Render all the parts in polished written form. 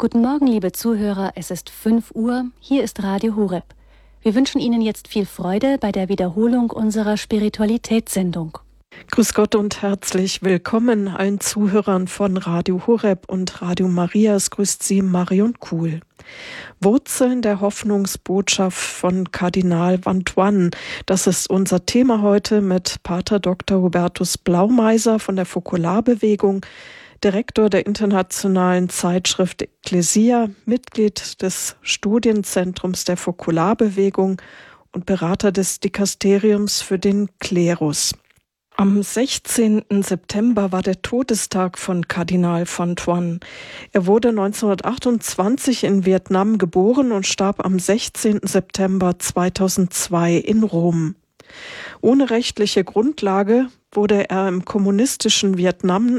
Guten Morgen, liebe Zuhörer, es ist 5 Uhr, hier ist Radio Horeb. Wir wünschen Ihnen jetzt viel Freude bei der Wiederholung unserer Spiritualitätssendung. Grüß Gott und herzlich willkommen allen Zuhörern von Radio Horeb und Radio Maria. Es grüßt Sie Marion Kuhl. Wurzeln der Hoffnungsbotschaft von Kardinal Vantuan. Das ist unser Thema heute mit Pater Dr. Hubertus Blaumeiser von der Fokularbewegung, Direktor der internationalen Zeitschrift Ecclesia, Mitglied des Studienzentrums der Fokularbewegung und Berater des Dikasteriums für den Klerus. Am 16. September war der Todestag von Kardinal Vantuan. Er wurde 1928 in Vietnam geboren und starb am 16. September 2002 in Rom. Ohne rechtliche Grundlage wurde er im kommunistischen Vietnam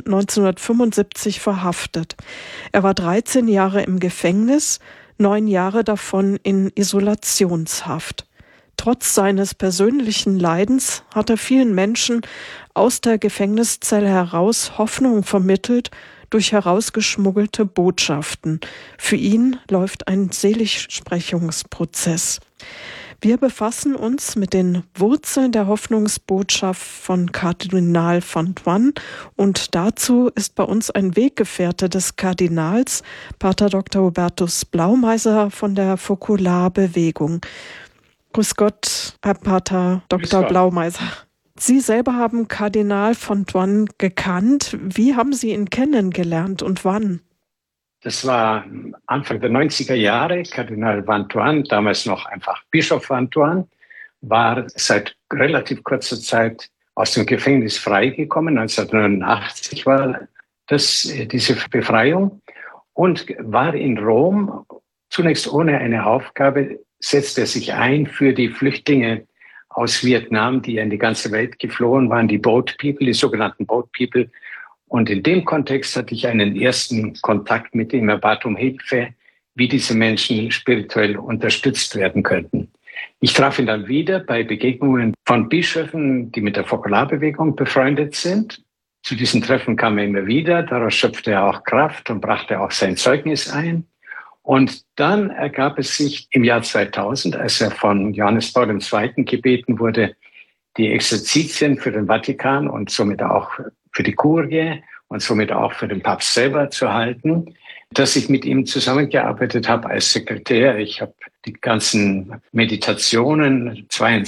1975 verhaftet. Er war 13 Jahre im Gefängnis, 9 Jahre davon in Isolationshaft. Trotz seines persönlichen Leidens hat er vielen Menschen aus der Gefängniszelle heraus Hoffnung vermittelt durch herausgeschmuggelte Botschaften. Für ihn läuft ein Seligsprechungsprozess. Wir befassen uns mit den Wurzeln der Hoffnungsbotschaft von Kardinal Vantuan und dazu ist bei uns ein Weggefährte des Kardinals, Pater Dr. Hubertus Blaumeiser von der Fokularbewegung. Grüß Gott, Herr Pater Dr. Blaumeiser. Sie selber haben Kardinal Vantuan gekannt. Wie haben Sie ihn kennengelernt und wann? Das war Anfang der 90er Jahre. Kardinal Vantuan, damals noch einfach Bischof Vantuan, war seit relativ kurzer Zeit aus dem Gefängnis freigekommen. 1989 war diese Befreiung und war in Rom zunächst ohne eine Aufgabe, setzte er sich ein für die Flüchtlinge aus Vietnam, die in die ganze Welt geflohen waren, die Boat People, die sogenannten Boat People. Und in dem Kontext hatte ich einen ersten Kontakt mit ihm. Er bat um Hilfe, wie diese Menschen spirituell unterstützt werden könnten. Ich traf ihn dann wieder bei Begegnungen von Bischöfen, die mit der Fokularbewegung befreundet sind. Zu diesen Treffen kam er immer wieder. Daraus schöpfte er auch Kraft und brachte auch sein Zeugnis ein. Und dann ergab es sich im Jahr 2000, als er von Johannes Paul II. Gebeten wurde, die Exerzitien für den Vatikan und somit auch für die Kurie und somit auch für den Papst selber zu halten, dass ich mit ihm zusammengearbeitet habe als Sekretär. Ich habe die ganzen Meditationen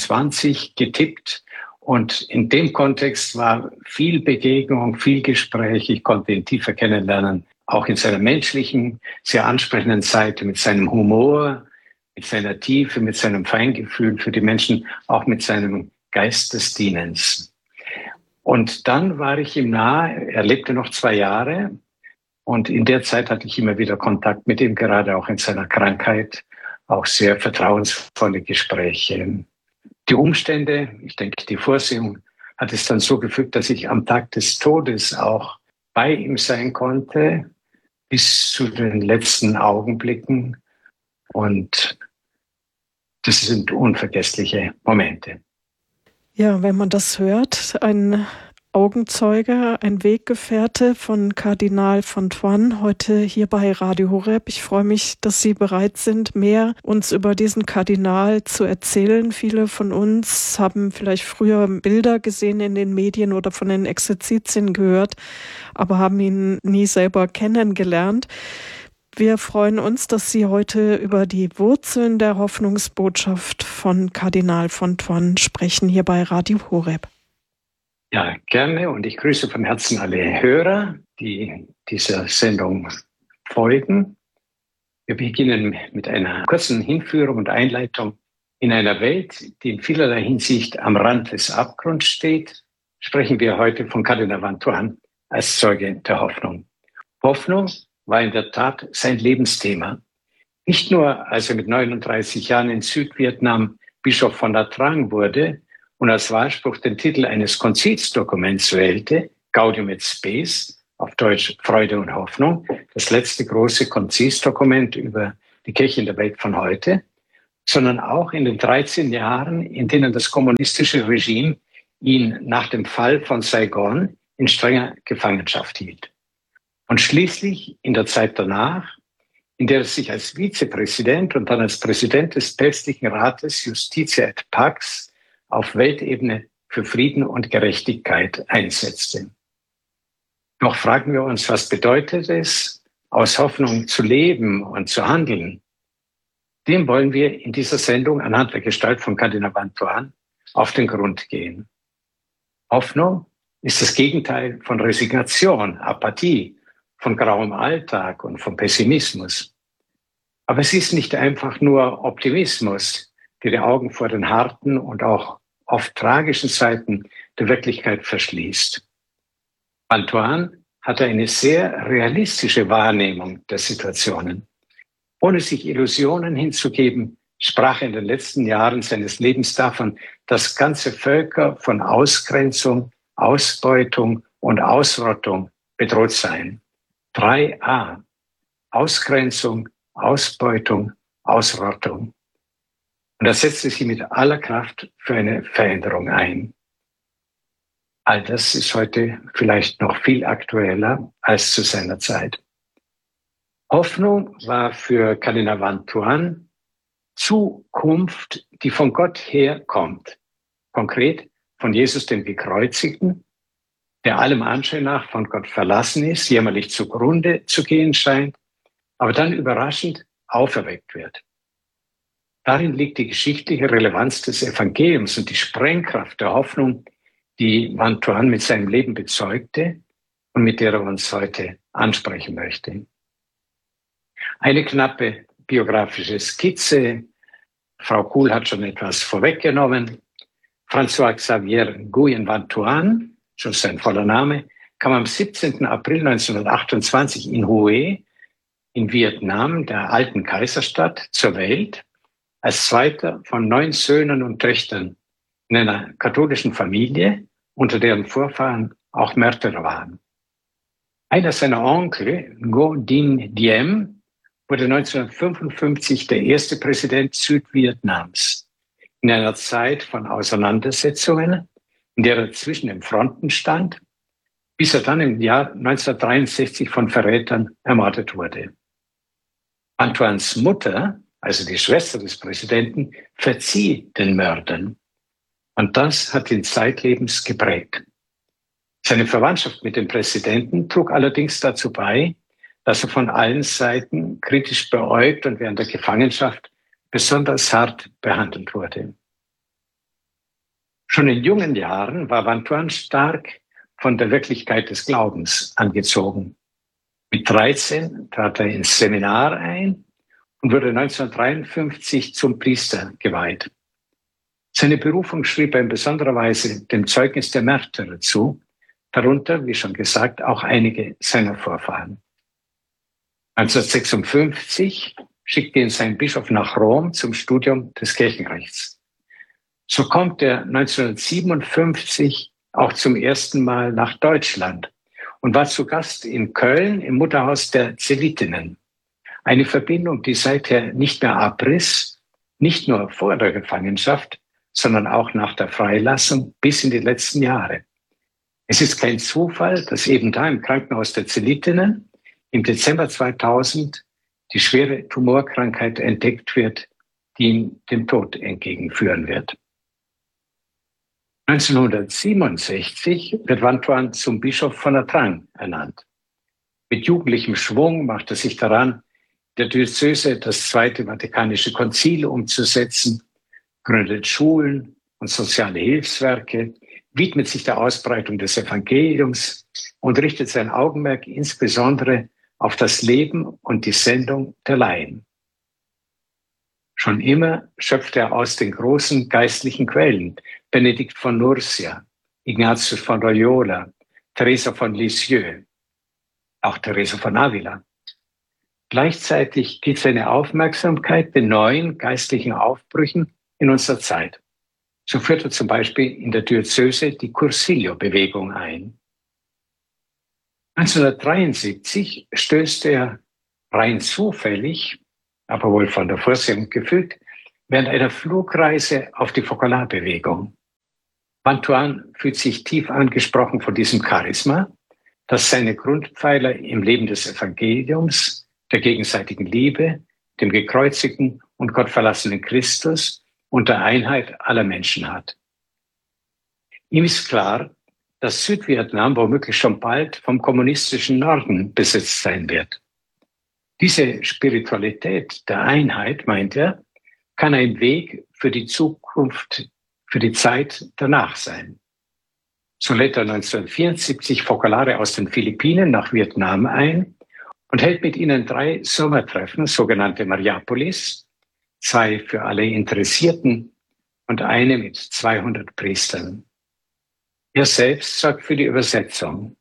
22 getippt und in dem Kontext war viel Begegnung, viel Gespräch. Ich konnte ihn tiefer kennenlernen, auch in seiner menschlichen, sehr ansprechenden Seite, mit seinem Humor, mit seiner Tiefe, mit seinem Feingefühl für die Menschen, auch mit seinem Geist des Dienens. Und dann war ich ihm nahe, er lebte noch 2 Jahre und in der Zeit hatte ich immer wieder Kontakt mit ihm, gerade auch in seiner Krankheit, auch sehr vertrauensvolle Gespräche. Die Umstände, ich denke, die Vorsehung hat es dann so gefügt, dass ich am Tag des Todes auch bei ihm sein konnte, bis zu den letzten Augenblicken und das sind unvergessliche Momente. Ja, wenn man das hört, ein Augenzeuge, ein Weggefährte von Kardinal Vantuan, heute hier bei Radio Horeb. Ich freue mich, dass Sie bereit sind, mehr uns über diesen Kardinal zu erzählen. Viele von uns haben vielleicht früher Bilder gesehen in den Medien oder von den Exerzitien gehört, aber haben ihn nie selber kennengelernt. Wir freuen uns, dass Sie heute über die Wurzeln der Hoffnungsbotschaft von Kardinal Vantuan sprechen, hier bei Radio Horeb. Ja, gerne und ich grüße von Herzen alle Hörer, die dieser Sendung folgen. Wir beginnen mit einer kurzen Hinführung und Einleitung. In einer Welt, die in vielerlei Hinsicht am Rand des Abgrunds steht, sprechen wir heute von Kardinal Vantuan als Zeuge der Hoffnung. Hoffnung war in der Tat sein Lebensthema. Nicht nur, als er mit 39 Jahren in Südvietnam Bischof von Nha Trang wurde und als Wahlspruch den Titel eines Konzilsdokuments wählte, Gaudium et Spes, auf Deutsch Freude und Hoffnung, das letzte große Konzilsdokument über die Kirche in der Welt von heute, sondern auch in den 13 Jahren, in denen das kommunistische Regime ihn nach dem Fall von Saigon in strenger Gefangenschaft hielt. Und schließlich in der Zeit danach, in der er sich als Vizepräsident und dann als Präsident des Päpstlichen Rates Justitia et Pax auf Weltebene für Frieden und Gerechtigkeit einsetzte. Doch fragen wir uns, was bedeutet es, aus Hoffnung zu leben und zu handeln? Dem wollen wir in dieser Sendung anhand der Gestalt von Kardinal Vantuan auf den Grund gehen. Hoffnung ist das Gegenteil von Resignation, Apathie, von grauem Alltag und von Pessimismus. Aber es ist nicht einfach nur Optimismus, der die Augen vor den harten und auch oft tragischen Seiten der Wirklichkeit verschließt. Vantuan hatte eine sehr realistische Wahrnehmung der Situationen. Ohne sich Illusionen hinzugeben, sprach er in den letzten Jahren seines Lebens davon, dass ganze Völker von Ausgrenzung, Ausbeutung und Ausrottung bedroht seien. 3a. Ausgrenzung, Ausbeutung, Ausrottung. Und er setzte sich mit aller Kraft für eine Veränderung ein. All das ist heute vielleicht noch viel aktueller als zu seiner Zeit. Hoffnung war für Kardinal Vantuan Zukunft, die von Gott herkommt. Konkret von Jesus, dem Gekreuzigten, der allem Anschein nach von Gott verlassen ist, jämmerlich zugrunde zu gehen scheint, aber dann überraschend auferweckt wird. Darin liegt die geschichtliche Relevanz des Evangeliums und die Sprengkraft der Hoffnung, die Vantuan mit seinem Leben bezeugte und mit der er uns heute ansprechen möchte. Eine knappe biografische Skizze. Frau Kuhl hat schon etwas vorweggenommen. François Xavier Nguyen Vantuan, schon sein voller Name, kam am 17. April 1928 in Hue in Vietnam, der alten Kaiserstadt, zur Welt, als zweiter von 9 Söhnen und Töchtern in einer katholischen Familie, unter deren Vorfahren auch Märtyrer waren. Einer seiner Onkel, Ngo Dinh Diem, wurde 1955 der erste Präsident Südvietnams, in einer Zeit von Auseinandersetzungen, in der er zwischen den Fronten stand, bis er dann im Jahr 1963 von Verrätern ermordet wurde. Vantuans Mutter, also die Schwester des Präsidenten, verzieh den Mördern. Und das hat ihn zeitlebens geprägt. Seine Verwandtschaft mit dem Präsidenten trug allerdings dazu bei, dass er von allen Seiten kritisch beäugt und während der Gefangenschaft besonders hart behandelt wurde. Schon in jungen Jahren war Vantuan stark von der Wirklichkeit des Glaubens angezogen. Mit 13 trat er ins Seminar ein und wurde 1953 zum Priester geweiht. Seine Berufung schrieb er in besonderer Weise dem Zeugnis der Märtyrer zu, darunter, wie schon gesagt, auch einige seiner Vorfahren. 1956 schickte ihn sein Bischof nach Rom zum Studium des Kirchenrechts. So kommt er 1957 auch zum ersten Mal nach Deutschland und war zu Gast in Köln im Mutterhaus der Zelitinnen. Eine Verbindung, die seither nicht mehr abriss, nicht nur vor der Gefangenschaft, sondern auch nach der Freilassung bis in die letzten Jahre. Es ist kein Zufall, dass eben da im Krankenhaus der Zelitinnen im Dezember 2000 die schwere Tumorkrankheit entdeckt wird, die ihm dem Tod entgegenführen wird. 1967 wird Vantuan zum Bischof von Nha Trang ernannt. Mit jugendlichem Schwung macht er sich daran, der Diözese das Zweite Vatikanische Konzil umzusetzen, gründet Schulen und soziale Hilfswerke, widmet sich der Ausbreitung des Evangeliums und richtet sein Augenmerk insbesondere auf das Leben und die Sendung der Laien. Schon immer schöpft er aus den großen geistlichen Quellen, Benedikt von Nursia, Ignatius von Loyola, Teresa von Lisieux, auch Teresa von Avila. Gleichzeitig gilt seine Aufmerksamkeit den neuen geistlichen Aufbrüchen in unserer Zeit. So führt er zum Beispiel in der Diözese die Cursillo-Bewegung ein. 1973 stößt er rein zufällig, aber wohl von der Vorsehung gefügt, während einer Flugreise auf die Focolare-Bewegung. Vantuan fühlt sich tief angesprochen von diesem Charisma, das seine Grundpfeiler im Leben des Evangeliums, der gegenseitigen Liebe, dem gekreuzigten und gottverlassenen Christus und der Einheit aller Menschen hat. Ihm ist klar, dass Südvietnam womöglich schon bald vom kommunistischen Norden besetzt sein wird. Diese Spiritualität der Einheit, meint er, kann ein Weg für die Zukunft, für die Zeit danach sein. So lädt er 1974 Fokolare aus den Philippinen nach Vietnam ein und hält mit ihnen 3 Sommertreffen, sogenannte Mariapolis, 2 für alle Interessierten und eine mit 200 Priestern. Er selbst sorgt für die Übersetzung.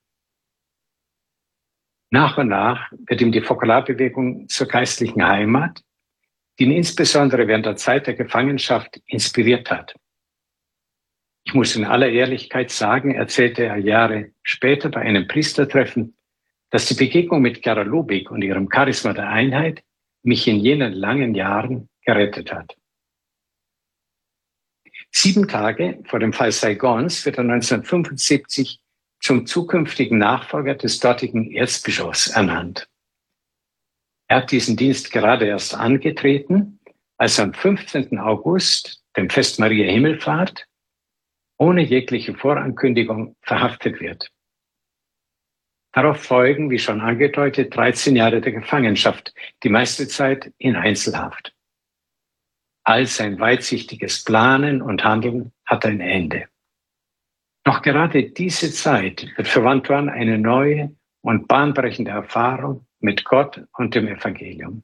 Nach und nach wird ihm die Fokolarbewegung zur geistlichen Heimat, die ihn insbesondere während der Zeit der Gefangenschaft inspiriert hat. Ich muss in aller Ehrlichkeit sagen, erzählte er Jahre später bei einem Priestertreffen, dass die Begegnung mit Clara Lubick und ihrem Charisma der Einheit mich in jenen langen Jahren gerettet hat. 7 Tage vor dem Fall Saigons wird er 1975 zum zukünftigen Nachfolger des dortigen Erzbischofs ernannt. Er hat diesen Dienst gerade erst angetreten, als am 15. August, dem Fest Maria Himmelfahrt, ohne jegliche Vorankündigung verhaftet wird. Darauf folgen, wie schon angedeutet, 13 Jahre der Gefangenschaft, die meiste Zeit in Einzelhaft. All sein weitsichtiges Planen und Handeln hat ein Ende. Doch gerade diese Zeit wird für Van Thuan eine neue und bahnbrechende Erfahrung mit Gott und dem Evangelium.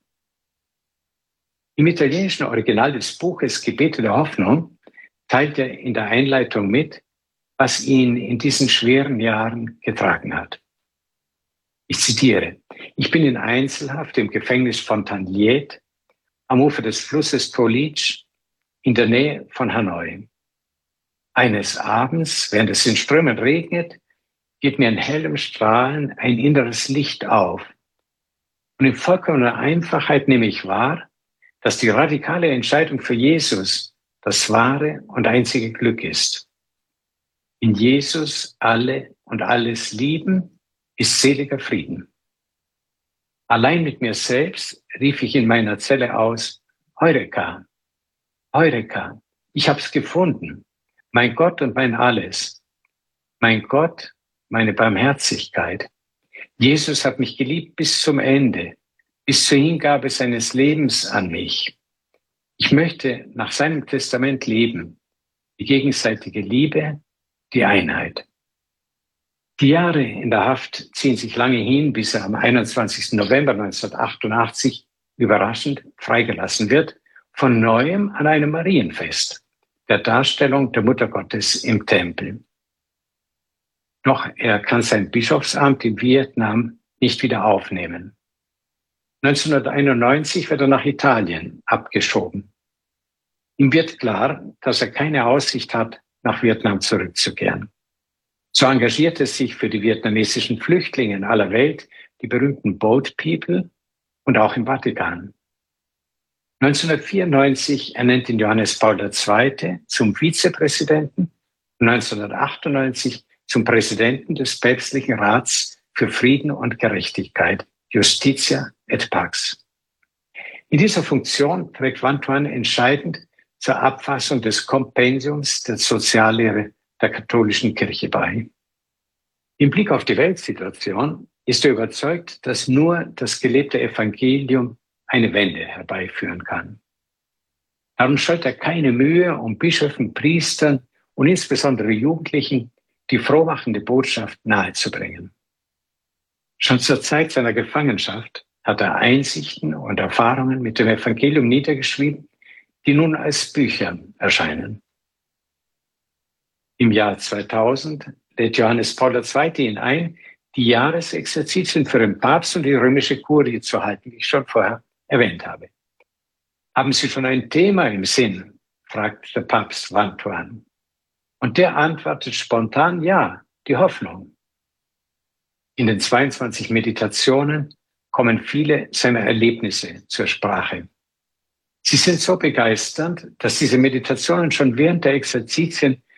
Im italienischen Original des Buches Gebete der Hoffnung teilt er in der Einleitung mit, was ihn in diesen schweren Jahren getragen hat. Ich zitiere: Ich bin in Einzelhaft im Gefängnis von Thanh Liet am Ufer des Flusses To Lich in der Nähe von Hanoi. Eines Abends, während es in Strömen regnet, geht mir in hellem Strahlen ein inneres Licht auf. Und in vollkommener Einfachheit nehme ich wahr, dass die radikale Entscheidung für Jesus das wahre und einzige Glück ist. In Jesus alle und alles lieben ist seliger Frieden. Allein mit mir selbst rief ich in meiner Zelle aus: Heureka, Heureka, ich hab's gefunden. Mein Gott und mein Alles. Mein Gott, meine Barmherzigkeit. Jesus hat mich geliebt bis zum Ende, bis zur Hingabe seines Lebens an mich. Ich möchte nach seinem Testament leben, die gegenseitige Liebe, die Einheit. Die Jahre in der Haft ziehen sich lange hin, bis er am 21. November 1988 überraschend freigelassen wird, von Neuem an einem Marienfest, der Darstellung der Mutter Gottes im Tempel. Doch er kann sein Bischofsamt in Vietnam nicht wieder aufnehmen. 1991 wird er nach Italien abgeschoben. Ihm wird klar, dass er keine Aussicht hat, nach Vietnam zurückzukehren. So engagiert er sich für die vietnamesischen Flüchtlinge in aller Welt, die berühmten Boat People, und auch im Vatikan. 1994 ernennt ihn Johannes Paul II. Zum Vizepräsidenten und 1998 zum Präsidenten des Päpstlichen Rats für Frieden und Gerechtigkeit, Justitia et Pax. In dieser Funktion trägt Van Thuan entscheidend zur Abfassung des Kompendiums der Soziallehre der katholischen Kirche bei. Im Blick auf die Weltsituation ist er überzeugt, dass nur das gelebte Evangelium eine Wende herbeiführen kann. Darum scheut er keine Mühe, um Bischöfen, Priestern und insbesondere Jugendlichen die frohmachende Botschaft nahezubringen. Schon zur Zeit seiner Gefangenschaft hat er Einsichten und Erfahrungen mit dem Evangelium niedergeschrieben, die nun als Bücher erscheinen. Im Jahr 2000 lädt Johannes Paul II. Ihn ein, die Jahresexerzitien für den Papst und die römische Kurie zu halten, wie ich schon vorher erwähnt habe. Haben Sie schon ein Thema im Sinn? Fragt der Papst Van Thuan. Und der antwortet spontan: Ja, die Hoffnung. In den 22 Meditationen kommen viele seiner Erlebnisse zur Sprache. Sie sind so begeisternd, dass diese Meditationen schon während der Exerzitien